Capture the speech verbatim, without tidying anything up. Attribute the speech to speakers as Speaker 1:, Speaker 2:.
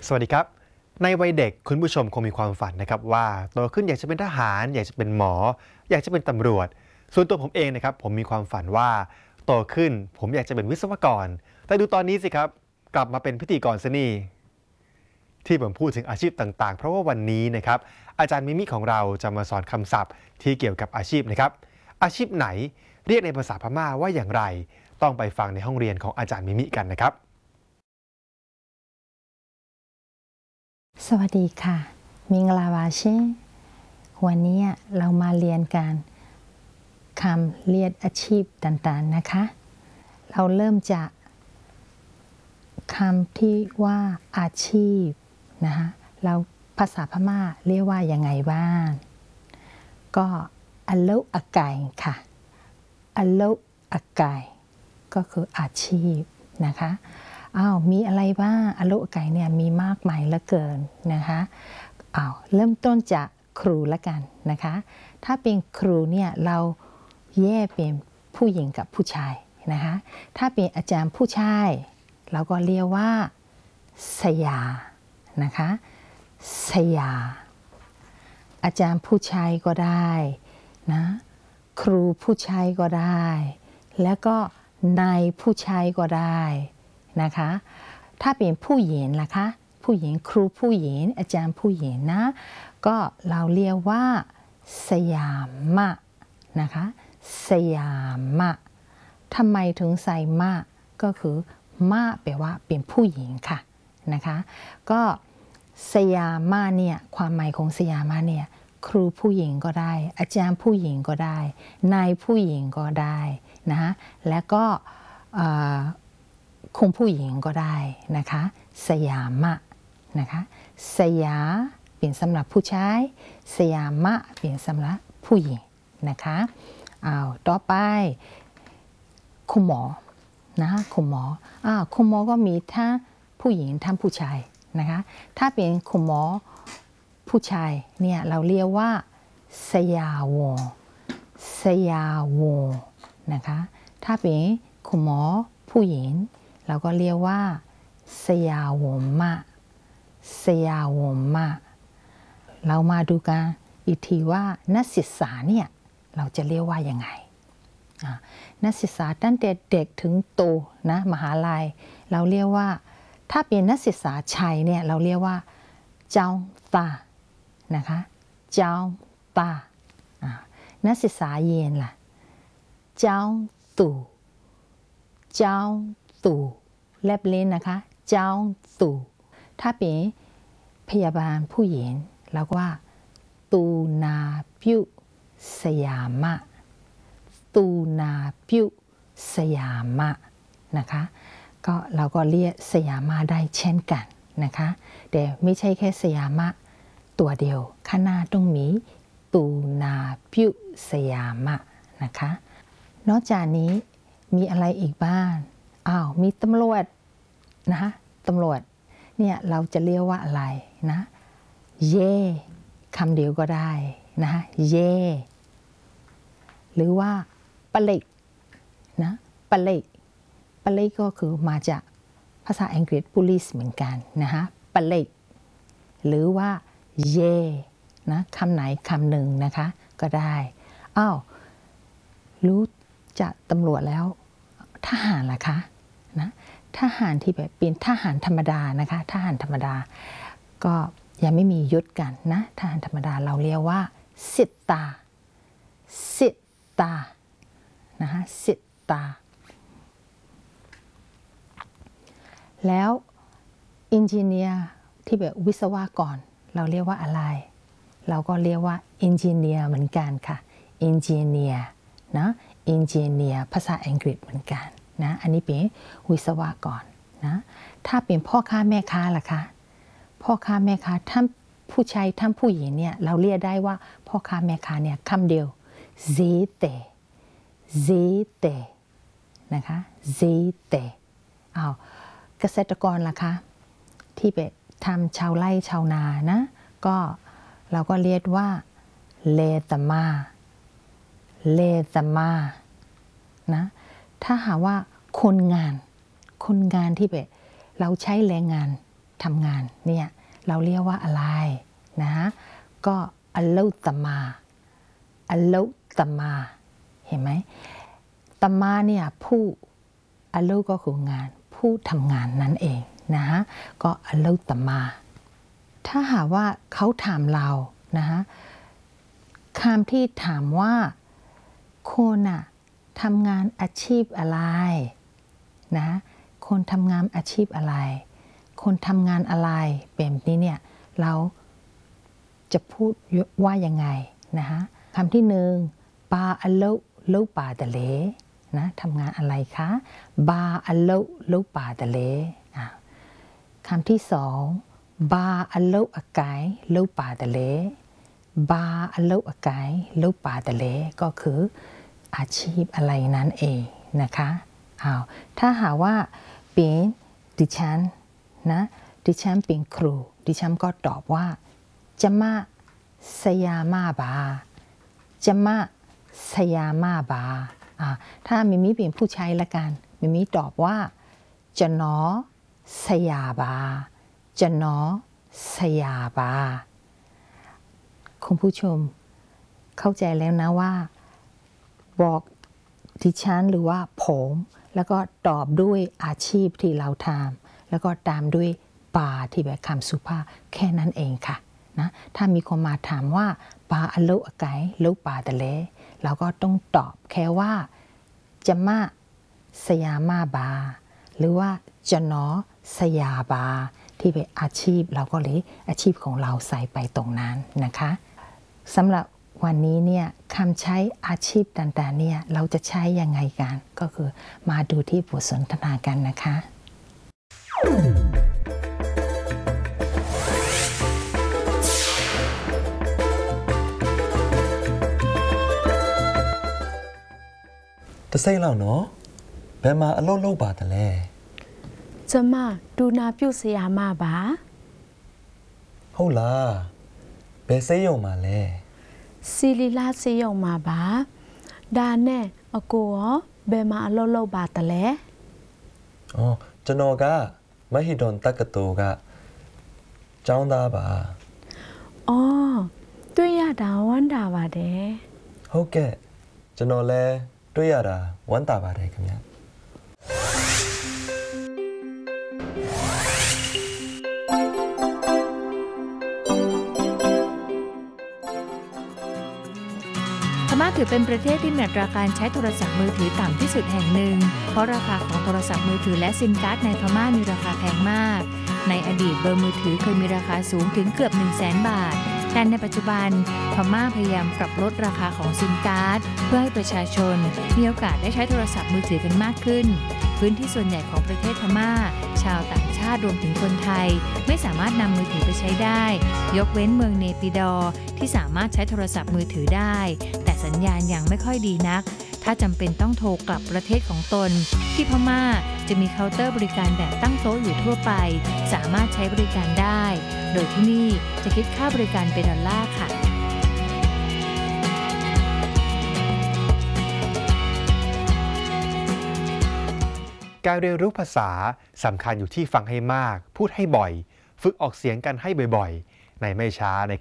Speaker 1: สวัสดีครับในวัยเด็กคุณผู้ชมคงมีความฝันนะครับว่าโตขึ้นอยากจะเป็นทหารอยากจะเป็นหมออยากจะเป็นตำรวจส่วนตัวผมเองนะครับผมมีความฝันว่าโตขึ้นผมอยากจะเป็นวิศวกรแต่ดูตอนนี้สิครับกลับมาเป็นพิธีกรซะนี่ที่ผมพูดถึงอาชีพต่างๆเพราะว่าวันนี้นะครับอาจารย์มิมิของเราจะมาสอนคำศัพท์ที่เกี่ยวกับอาชีพนะครับอาชีพไหนเรียกในภาษาพม่าว่าอย่างไรต้องไปฟังในห้องเรียนของอาจารย์มิมิกันนะครับ
Speaker 2: สวัสดีค่ะมิงลาวาเช่วันนี้เรามาเรียนกันคำเรียกอาชีพต่างๆนะคะเราเริ่มจากคำที่ว่าอาชีพนะคะเราภาษาพม่าเรียกว่ายังไงบ้างก็อโลอากายค่ะอโลอากายก็คืออาชีพนะคะอ้าวมีอะไรบ้างอโลอากายเนี่ยมีมากมายเหลือเกินนะคะอ้าวเริ่มต้นจากครูละกันนะคะถ้าเป็นครูเนี่ยเราแยกเป็นผู้หญิงกับผู้ชายนะคะถ้าเป็นอาจารย์ผู้ชายเราก็เรียกว่าสยานะคะสยาอาจารย์ผู้ชายก็ได้นะครูผู้ชายก็ได้แล้วก็นายผู้ชายก็ได้นะคะถ้าเป็นผู้หญิงล่ะคะผู้หญิงครูผู้หญิงอาจารย์ผู้หญิงนะก็เราเรียกว่าสยามะนะคะสยามะทำไมถึงใส่มะก็คือมะแปลว่าเป็นผู้หญิงค่ะนะคะก็สยามะเนี่ยความหมายของสยามะเนี่ยครูผู้หญิงก็ได้อาจารย์ผู้หญิงก็ได้นายผู้หญิงก็ได้นะคะแล้วก็คงผู้หญิงก็ได้นะคะสยามะนะคะสยาเป็นสำหรับผู้ชายสยามะเป็นสำหรับผู้หญิงนะคะอ้าวต่อไปคุณหมอนะคุณหมออ้าวคุณหมอก็มีทั้งผู้หญิงทั้งผู้ชายนะคะถ้าเป็นคุณหมอผู้ชายเนี่ยเราเรียกว่าสยาวงสยาวงนะคะถ้าเป็นคุณหมอผู้หญิงเราก็เรียกว่าสยาวงมะสยาวงมะเรามาดูกันอีกทีว่านักศึกษาเนี่ยเราจะเรียกว่ายังไงนักศึกษาตั้งแต่เด็กถึงโตนะมหาลัยเราเรียกว่าถ้าเป็นนักศึกษาชายเนี่ยเราเรียกว่าเจ้าตานะคะเจ้าตานักศึกษาเย็นล่ะเจ้าตู่เจ้าตู่แลบเล่นนะคะเจ้าตู่ถ้าเป็นพยาบาลผู้หญิงเราก็ว่าตูนาพิวสยามะตูนาพิวสยามะนะคะก็เราก็เรียกสยามะได้เช่นกันนะคะแต่ไม่ใช่แค่สยามะตัวเดียวข้างหน้าต้องมีตูนาพิวสยามะนะคะนอกจากนี้มีอะไรอีกบ้างอ้าวมีตำรวจนะคะตำรวจเนี่ยเราจะเรียกว่าอะไรนะเย่คำเดียวก็ได้นะคะเย่หรือว่าปลิกนะปลิกปลิกก็คือมาจากภาษาอังกฤษ police เหมือนกันนะคะปลิกหรือว่าเย่นะคำไหนคำหนึ่งนะคะก็ได้อ้าวรู้จักตำรวจแล้วทหารล่ะคะนะทหารที่แบบเป็นทหารธรรมดานะคะทหารธรรมดาก็ยังไม่มียศกันนะทหารธรรมดาเราเรียกว่าสิตาสิตานะคะสิตาแล้วอินจิเนียร์ที่แบบวิศวกรเราเรียกว่าอะไรเราก็เรียกว่าอินจิเนียร์เหมือนกันค่ะอินจิเนียร์นะอินจิเนียร์ภาษาอังกฤษเหมือนกันนะอันนี้เป็นวิศวกรนะถ้าเป็นพ่อค้าแม่ค้าล่ะคะพ่อค้าแม่ค้าทั้งผู้ชายทั้งผู้หญิงเนี่ยเราเรียกได้ว่าพ่อค้าแม่ค้าเนี่ยคำเดียว zete zete นะคะ zete อ้าวเกษตรกรล่ะคะที่ไปทำชาวไร่ชาวนานะก็เราก็เรียกว่าเลตมาเลตมานะถ้าหาว่าคนงานคนงานที่แบบเราใช้แรงงานทำงานเนี่ยเราเรียกว่าอะไรนะฮะก็อัลลุตมาอัลลุตมาเห็นไหมตมาเนี่ยผู้อัลลุก็คืองานผู้ทำงานนั่นเองนะฮะก็อัลลุตมาถ้าหากว่าเขาถามเรานะฮะคำที่ถามว่าคนอะทำงานอาชีพอะไรนะคนทำงานอาชีพอะไรคนทำงานอะไรแบบนี้เนี่ยเราจะพูดว่ายังไงนะฮะคำที่หนึ่งบาอัลโลโลปาตะเลนะทำงานอะไรคะบาอัลโลโลปาตะเลคำที่สองบาอัลโลอากายโลปาตะเลบาอัลโลอากายโลปาตะเลก็คืออาชีพอะไรนั้นเองนะคะอ้าวถ้าหากว่าเป็นดิฉันนะดิฉันเป็นครูดิฉันก็ตอบว่าจะมาสยามาบาจะมาสยามาบาอ่าถ้ามิมิเป็นผู้ชายละกันมิมิตอบว่าจะนอสยาบาจะนอสยาบาคุณผู้ชมเข้าใจแล้วนะว่าบอกดิฉันหรือว่าผมแล้วก็ตอบด้วยอาชีพที่เราทำแล้วก็ตามด้วยปาที่แบบคำสุภาพแค่นั้นเองค่ะนะถ้ามีคนมาถามว่าปาอัลโลอากายโลปาตะเลเราก็ต้องตอบแค่ว่าจะมาสยามาบาหรือว่าจะนอสยาบาที่เป็นอาชีพเราก็เลยอาชีพของเราใส่ไปตรงนั้นนะคะสำหรับวันนี้เนี่ยคำใช้อาชีพต่างๆเนี่ยเราจะใช้ยังไงกันก็คือมาดูที่บทสนทนากันนะคะ
Speaker 3: တစိမ့်လောက်နော်ဘယ်မှာအလုပ်လုပ်ပါတလဲ
Speaker 4: ကျမဒူနာပြုတ်ဆရာမပါ
Speaker 3: ဟုတ်လားဘယ်စိတ်ရုံမှာလဲ
Speaker 4: စီလီလာစေယုံမှာပါဒါနဲ့အကိုရောဘယ်မှာအလုပ်လုပ်ပါတလဲ
Speaker 3: อ๋อကျွန်တော်ကမဟီဒွန်တက္ကသိုလ်ကကျောင်းသားပါ
Speaker 4: အော်တွေ့ရတာဝမ်းတာပါတယ်
Speaker 3: ဟုတ်ကဲ့ကျွန်တော်လည်းတွေ့ရတာဝမ်းသာပါတယ်ခင်ဗျ
Speaker 5: พม่าถือเป็นประเทศที่มีอัตราการใช้โทรศัพท์มือถือต่ำที่สุดแห่งหนึ่งเพราะราคาของโทรศัพท์มือถือและซิมการ์ดในพม่ามีราคาแพงมากในอดีตเบอร์มือถือเคยมีราคาสูงถึงเกือบ หนึ่งแสน บาทแต่ในปัจจุบันพม่าพยายามปรับลดราคาของซิมการ์ดเพื่อให้ประชาชนมีโอกาสได้ใช้โทรศัพท์มือถือกันมากขึ้นพื้นที่ส่วนใหญ่ของประเทศพม่าชาวต่างชาติรวมถึงคนไทยไม่สามารถนำมือถือไปใช้ได้ยกเว้นเมืองเนปิดอร์ที่สามารถใช้โทรศัพท์มือถือได้แต่สัญญาณยังไม่ค่อยดีนักถ้าจำเป็นต้องโทรกลับประเทศของตนที่พม่าจะมีเคาน์เตอร์บริการแบบตั้งโต๊ะอยู่ทั่วไปสามารถใช้บริการได้โดยที่นี่จะคิดค่าบริการเป็นดอลลาร์ค่ะ
Speaker 1: การเรียนรู้ภาษาสำคัญอยู่ที่ฟังให้มากพูดให้บ่อยฝึกออกเสียงกันให้บ่อยๆในไม่ช้าใน